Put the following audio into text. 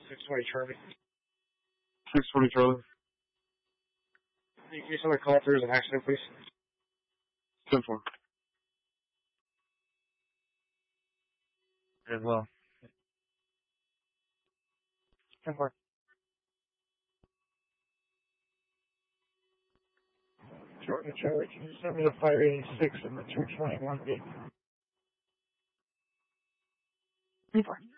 620 Charlie. 620 Charlie. Can you send a call through as an accident, please? 10-4. As well. 10-4. Jordan Charlie, can you send me the 586 and the 221 gate? 10-4.